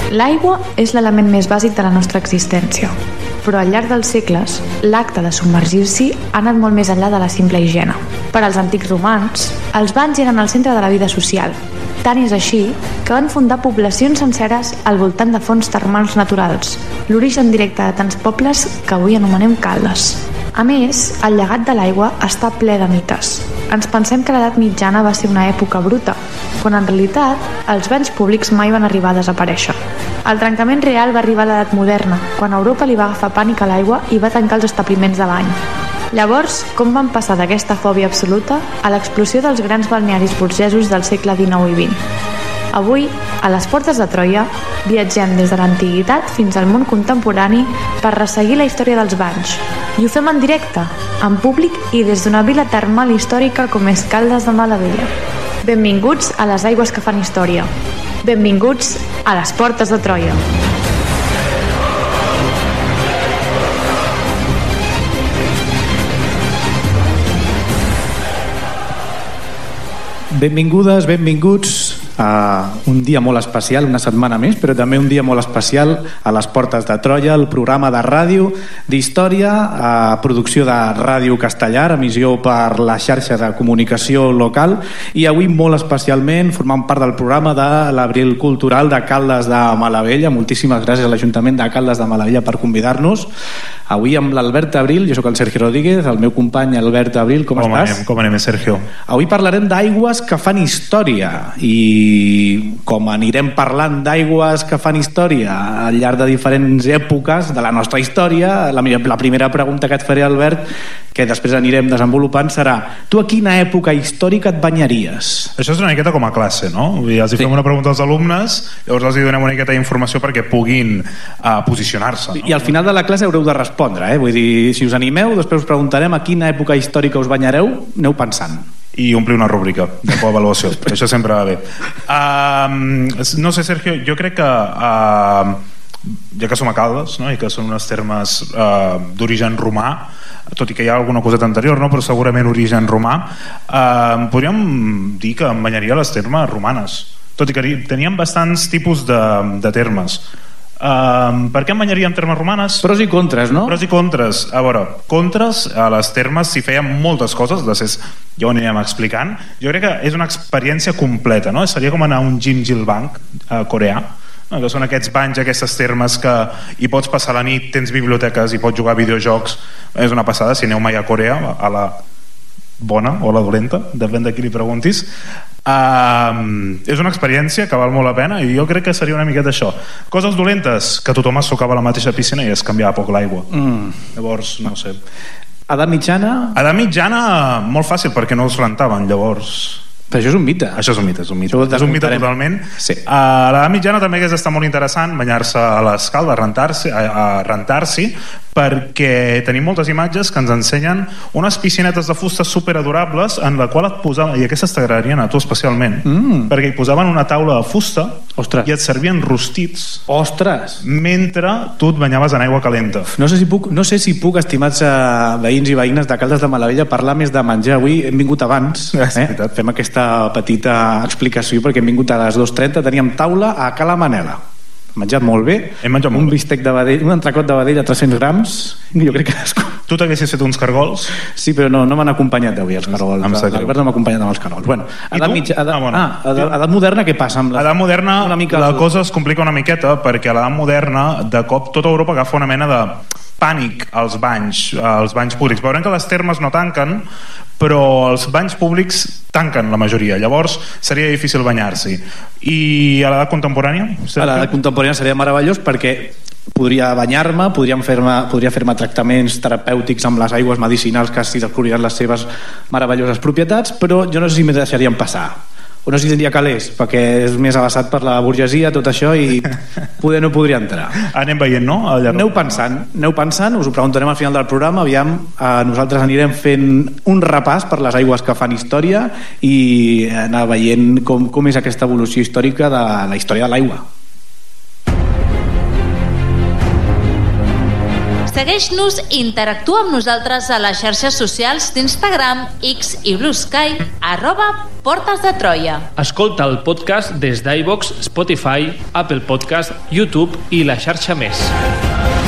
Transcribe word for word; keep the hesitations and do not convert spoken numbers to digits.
L'aigua és l'element més bàsic de la nostra existència, però al llarg dels segles, l'acte de submergir-s'hi ha anat molt més enllà de la simple higiene. Per als antics romans, els banys eren el centre de la vida social. Tant és així que van fundar poblacions senceres al voltant de fonts termals naturals, l'origen directe de tants pobles que avui anomenem Caldes. A més, el llegat de l'aigua està ple de mites. Ens pensem que l'edat mitjana va ser una època bruta, quan en realitat els banys públics mai van arribar a desaparèixer. El trencament real va arribar a l'edat moderna, quan Europa li va agafar pànic a l'aigua i va tancar els establiments de bany. Llavors, com van passar d'aquesta fòbia absoluta a l'explosió dels grans balnearis burgesos del segle dinou i vint? Avui, a les portes de Troia, viatgem des de l'antiguitat fins al món contemporani per resseguir la història dels banys. I ho fem en directe, en públic i des d'una vila termal històrica com és Caldes de Malavella. Benvinguts a les aigües que fan història. Benvinguts a les portes de Troia. Benvingudes, benvinguts a un dia molt especial, una setmana més, però també un dia molt especial a les portes de Troia, el programa de ràdio d'història, a producció de Ràdio Castellar, emissió per la xarxa de comunicació local, i avui molt especialment formant part del programa de l'Abril Cultural de Caldes de Malavella. Moltíssimes gràcies a l'Ajuntament de Caldes de Malavella per convidar-nos. Avui amb l'Albert Abril, jo sóc el Sergio Rodríguez, el meu company Albert Abril, com, com estàs? Anem, com anem, Sergio? Avui parlarem d'aigües que fan història, i com anirem parlant d'aigües que fan història al llarg de diferents èpoques de la nostra història, la, la primera pregunta que et faré, Albert, que després anirem desenvolupant, serà: tu a quina època històrica et banyaries? Això és una miqueta com a classe, no? Vull dir, els hi fem sí. una pregunta als alumnes, llavors els hi donem una miqueta d'informació perquè puguin uh, posicionar-se, no? I al final de la classe haureu de respondre, eh? Vull dir, si us animeu, després us preguntarem a quina època històrica us banyareu, aneu pensant. I omplir una rúbrica de coavaluació. Això sempre va bé. Uh, no sé, Sergio, jo crec que uh, ja que som a Caldes, no? I que són uns termes uh, d'origen romà, tot i que hi ha alguna coseta anterior, no? Però segurament origen romà, uh, podríem dir que em banyaria les termes romanes, tot i que teníem bastants tipus de, de termes. Uh, per què em banyaria en termes romanes? Pros i contres, no? Pros i contres. A veure, contres, a les termes s'hi feien moltes coses, després ja ho anirem explicant. Jo crec que és una experiència completa, no? Seria com anar a un Jimjilbang uh, coreà, no? Que són aquests banys, aquestes termes que hi pots passar la nit, tens biblioteques i pots jugar a videojocs. És una passada, si aneu mai a Corea, a la bona o la dolenta, depèn de qui li preguntis. Uh, és una experiència que val molt la pena i jo crec que seria una miqueta això. Coses dolentes, que tothom es socava a la mateixa piscina i es canviava poc l'aigua. mm. Llavors, no sé. Edat mitjana? Edat mitjana, molt fàcil, perquè no els rentaven, llavors... Però això és un mite. Això és un mite, és un mite. És un mite totalment. Sí. A l'edat mitjana també hagués estat molt interessant banyar-se a l'escalda, a rentar-s'hi, a rentar-s'hi, perquè tenim moltes imatges que ens ensenyen unes piscinetes de fusta superadorables en la qual et posaven, i aquestes t'agradarien a tu especialment, mm. perquè hi posaven una taula de fusta. Ostres. I et servien rostits. Ostres! Mentre tu et banyaves en aigua calenta. No sé si puc, no sé si puc estimats eh, veïns i veïnes de Caldes de Malavella, parlar més de menjar. Avui hem vingut abans, eh? Fem aquesta petita explicació perquè hem vingut a les dues trenta, teníem taula a Cala Manela. Hem menjat molt bé. Hem menjat molt un bé. bistec de vedell, un entrecot de vedell a tres-cents grams, jo crec que... Tu t'haguessis fet uns cargols? Sí, però no, no m'han acompanyat avui els cargols. L'Albert no m'ha acompanyat amb els cargols. Bueno, edat, mitja, edat, ah, bueno. ah, edat, edat moderna, què passa? Amb les... Edat moderna, una mica la el... cosa es complica una miqueta, perquè a l'edat moderna, de cop, tota Europa agafa una mena de pànic als banys, als banys públics. Veurem que les termes no tanquen, però els banys públics tanquen la majoria, llavors seria difícil banyar-s'hi. I a l'edat contemporània? A l'edat contemporània seria meravellós perquè podria banyar-me, podríem fer-me, podria fer-me tractaments terapèutics amb les aigües medicinals que s'hi descobriran les seves meravelloses propietats, però jo no sé si m'hi deixarien passar. O no sé si tindria calés, perquè és més avançat per la burgesia, tot això, i poder no podria entrar. Anem veient, no? Aneu pensant, aneu pensant, us ho preguntarem al final del programa, aviam, eh, nosaltres anirem fent un repàs per les aigües que fan història i anar veient com, com és aquesta evolució històrica de la història de l'aigua. Segueix-nos i interactua amb nosaltres a les xarxes socials d'Instagram, X i Blue Sky, arroba Portes de Troia. Escolta el podcast des d'iVoox, Spotify, Apple Podcast, YouTube i la xarxa més.